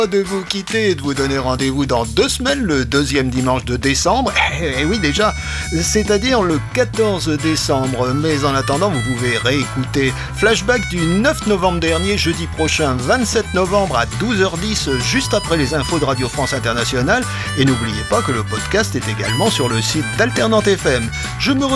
De vous quitter et de vous donner rendez-vous dans 2 semaines, le 2e dimanche de décembre. Et oui, déjà, c'est-à-dire le 14 décembre. Mais en attendant, vous pouvez réécouter Flashback du 9 novembre dernier, jeudi prochain, 27 novembre à 12h10, juste après les infos de Radio France Internationale. Et n'oubliez pas que le podcast est également sur le site d'Alternante FM. Je me